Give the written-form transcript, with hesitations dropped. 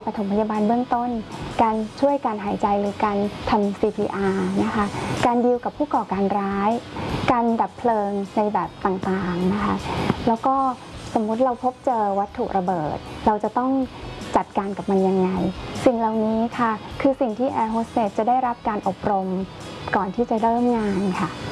ปฐมพยาบาลเบื้องต้นการช่วยการหายใจหรือการทำ CPR นะคะการดีลกับผู้ก่อการร้ายการดับเพลิงในแบบต่างๆนะคะแล้วก็สมมุติเราพบเจอวัตถุระเบิดเราจะต้องจัดการกับมันยังไงสิ่งเหล่านี้ค่ะคือสิ่งที่แอร์โฮสเตสจะได้รับการอบรมก่อนที่จะเริ่มงานค่ะ